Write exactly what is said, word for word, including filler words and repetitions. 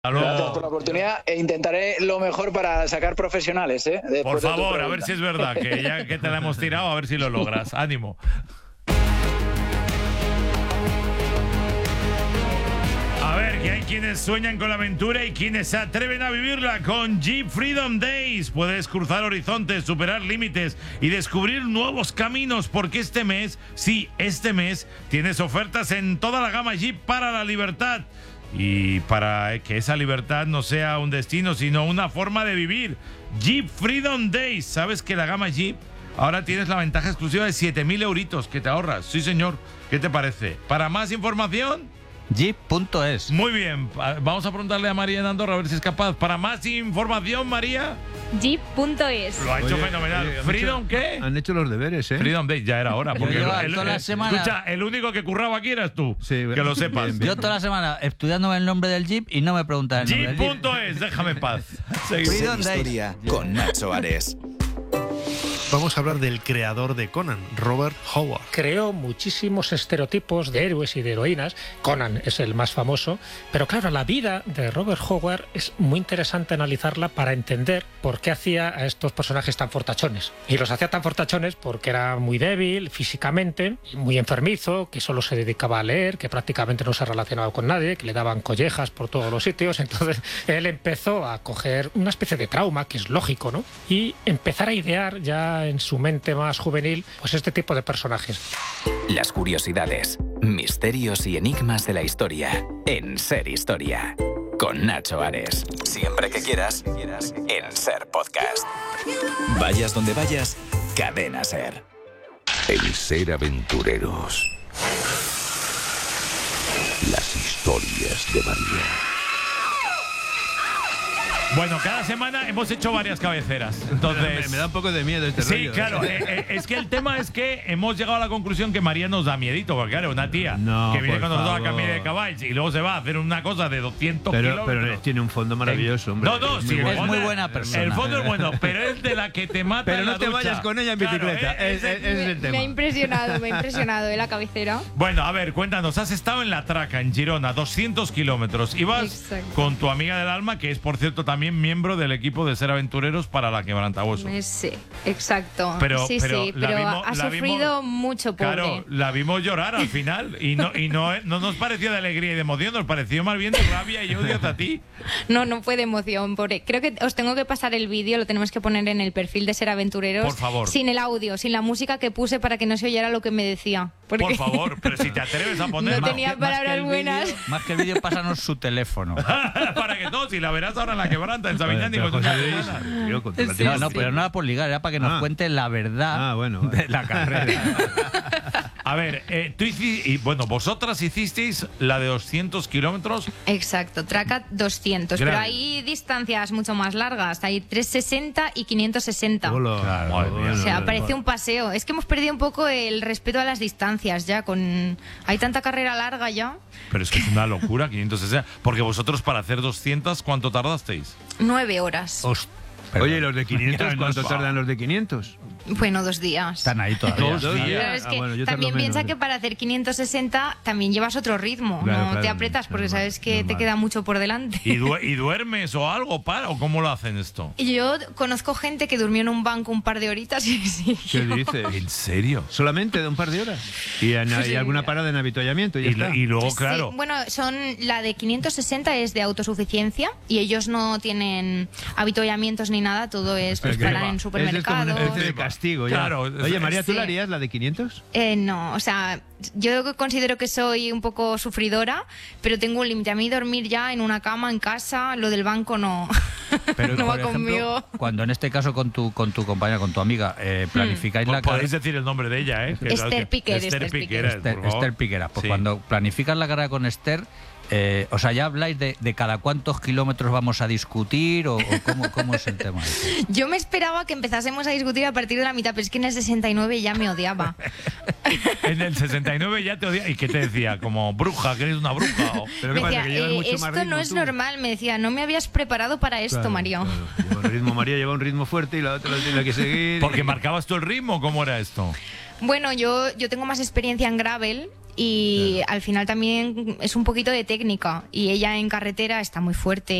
Gracias por la oportunidad e intentaré lo mejor para sacar profesionales, ¿eh? Por favor, a ver si es verdad, que ya que te la hemos tirado, a ver si lo logras. Ánimo. A ver, que hay quienes sueñan con la aventura y quienes se atreven a vivirla con Jeep Freedom Days. Puedes cruzar horizontes, superar límites y descubrir nuevos caminos, porque este mes, sí, este mes, tienes ofertas en toda la gama Jeep para la libertad. Y para que esa libertad no sea un destino, sino una forma de vivir. Jeep Freedom Days. ¿Sabes que la gama Jeep ahora tienes la ventaja exclusiva de siete mil euritos que te ahorras? Sí, señor. ¿Qué te parece? Para más información, jeep punto es. Muy bien. Vamos a preguntarle a María en Andorra a ver si es capaz. Para más información, María, jeep punto es. Lo ha hecho Oye, fenomenal. oye, han ¿Freedom hecho, qué? Han hecho los deberes, ¿eh? Freedom Days, ya era hora. Porque Yo el, toda la el- semana- escucha, el único que curraba aquí eras tú. Sí, que lo sepas. bien, bien. Yo toda la semana estudiándome el nombre del Jeep y no me preguntan el nombre Jeep del Jeep. punto es, déjame en paz. Seguimos. Freedom Days. Historia con Nacho Ares. Vamos a hablar del creador de Conan, Robert Howard. Creó muchísimos estereotipos de héroes y de heroínas. Conan es el más famoso, pero claro, la vida de Robert Howard es muy interesante analizarla para entender por qué hacía a estos personajes tan fortachones. Y los hacía tan fortachones porque era muy débil físicamente, muy enfermizo, que solo se dedicaba a leer, que prácticamente no se relacionaba con nadie, que le daban collejas por todos los sitios. Entonces él empezó a coger una especie de trauma, que es lógico, ¿no? Y empezar a idear ya en su mente más juvenil, pues este tipo de personajes. Las curiosidades, misterios y enigmas de la historia en Ser Historia. Con Nacho Ares. Siempre que quieras, en Ser Podcast. Vayas donde vayas, Cadena Ser. El Ser Aventureros. Las historias de María. Bueno, cada semana hemos hecho varias cabeceras. Entonces, me, me da un poco de miedo este sí, rollo. claro. eh, eh, es que el tema es que hemos llegado a la conclusión que María nos da miedito, porque claro, una tía No, que viene por con nosotros a favor. camino de caballos y luego se va a hacer una cosa de doscientos Pero, kilómetros. pero tiene un fondo maravilloso, hombre. No, no, Es sí, muy el bueno. Es muy fondo- buena persona. El fondo es bueno, pero es de la que te mata. Pero en no la te ducha. vayas con ella en Claro, bicicleta. eh, es, ese- es- ese es el Me ha tema. impresionado, me ha impresionado ¿eh? La cabecera. Bueno, a ver, cuéntanos, has estado en La Traca, en Girona, doscientos kilómetros. Ibas Exacto. con tu amiga del alma, que es, por cierto, también miembro del equipo de Ser Aventureros para la Quebrantahuesos. Eh, Sí, exacto. Pero- sí, pero sí, la pero vimos- ha la sufrido vimos- mucho, pobre. Claro, la vimos llorar al final y no y no, no nos pareció de alegría y de emoción, nos pareció más bien de rabia y odio hacia ti. No, no fue de emoción, pobre. Creo que os tengo que pasar el vídeo, lo tenemos que poner en el perfil de Ser Aventureros. Por favor. Sin el audio, sin la música que puse para que no se oyera lo que me decía. Porque Por favor, pero si te atreves a poner No tenía Más que palabras el buenas. vídeo- Más que el vídeo, pásanos su teléfono. para que todos, y la verás ahora en La Quebranta, en Sabiñán y Pero, con José una Luis, semana. yo controlate Sí, un No, no, poquito. pero no era por ligar, era para que nos Ah. cuente la verdad Ah, bueno, vale. de la carrera. A ver, eh, tú hiciste, y bueno, vosotras hicisteis la de doscientos kilómetros. Exacto, Traca doscientos, Grande. pero hay distancias mucho más largas, hay trescientos sesenta y quinientos sesenta. Hola. Claro, madre mía. O sea, bueno, parece bueno. un paseo. Es que hemos perdido un poco el respeto a las distancias ya. Con hay tanta carrera larga ya. Pero es que es una locura, quinientos sesenta. Porque vosotros para hacer doscientos, ¿cuánto tardasteis? Nueve horas. Host- Oye, ¿y los de quinientos? Mira, ¿Cuánto nos- tardan los de quinientos? Bueno, dos días. Están ahí todavía. Dos días. Pero es Ah, que bueno, yo tardo también menos, piensa ¿eh? que para hacer quinientos sesenta también llevas otro ritmo. Claro, no claro, te apretas porque normal, sabes que te normal. queda mucho por delante. ¿Y, du- y duermes o algo para? ¿O cómo lo hacen esto? Y Yo conozco gente que durmió en un banco un par de horitas y sí. ¿Qué dices? ¿En serio? ¿Solamente de un par de horas? ¿Y, en- y Sí. alguna parada en avituallamiento? Y, ya Y, la- está. y luego, Sí, claro, bueno, son la de quinientos sesenta es de autosuficiencia y ellos no tienen avituallamientos ni nada, todo es pues, Pero que parar en es como una supermercados. especie de castigo. Ya. Claro, Oye, María, ¿tú sí. la harías la de quinientos? Eh, no, o sea, yo considero que soy un poco sufridora, pero tengo un límite. A mí dormir ya en una cama, en casa, lo del banco no, Pero, no por va ejemplo, conmigo. cuando en este caso con tu con tu compañera, con tu amiga, eh, planificáis la podéis carrera. decir el nombre de ella, ¿eh? Que Esther sabes que- Piquer, Esther Esther Piquer, Piquer. Esther, por favor. Esther Piquera, pues Sí. cuando planificas la carrera con Esther, eh, o sea, ya habláis de, de cada cuántos kilómetros vamos a discutir o, o cómo, cómo es el tema. Yo me esperaba que empezásemos a discutir a partir de la mitad, pero es que en el sesenta y nueve ya me odiaba. En el sesenta y nueve ya te odia. ¿Y qué te decía? Como bruja, que eres una bruja. o- ¿Pero Me qué pasa? decía, ¿Que llevas "Eh, mucho más esto ritmo no es tú?". normal, me decía, no me habías preparado para esto, Claro, Mario. claro. Lleva un ritmo, María lleva un ritmo fuerte y la otra lo tiene que seguir. Porque marcabas tú el ritmo, ¿cómo era esto? Bueno, yo, yo tengo más experiencia en gravel y al final también es un poquito de técnica y ella en carretera está muy fuerte.